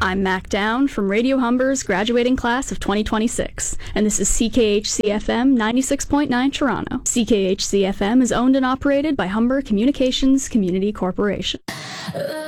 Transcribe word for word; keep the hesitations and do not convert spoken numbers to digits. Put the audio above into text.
I'm Mac Down from Radio Humber's graduating class of twenty twenty-six, and this is C K H C F M ninety-six point nine Toronto. C K H C F M is owned and operated by Humber Communications Community Corporation.